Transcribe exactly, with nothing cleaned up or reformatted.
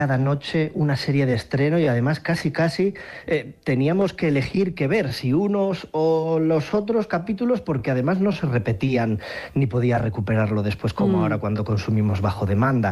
cada noche una serie de estreno y además casi casi eh, teníamos que elegir qué ver, si unos o los otros capítulos, porque además no se repetían ni podía recuperarlo después como Mm. ahora cuando consumimos bajo demanda.